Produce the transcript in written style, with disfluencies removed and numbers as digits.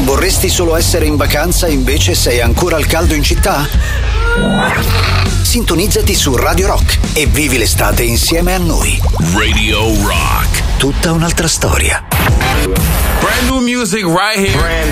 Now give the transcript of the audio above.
vorresti solo essere in vacanza e invece sei ancora al caldo in città? Sintonizzati su Radio Rock e vivi l'estate insieme a noi. Radio Rock. Tutta un'altra storia. Brand new music right here.